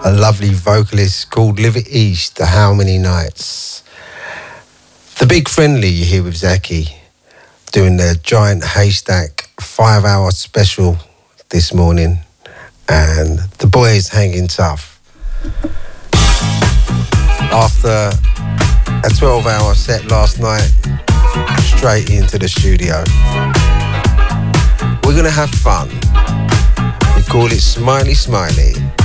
a lovely vocalist called Live It East, the How Many Nights. The Big Friendly you hear with Zaki doing their Giant Haystack 5-hour special this morning, and the boys hanging tough. After a 12-hour set last night, straight into the studio. We're gonna have fun. We call it Smiley Smiley.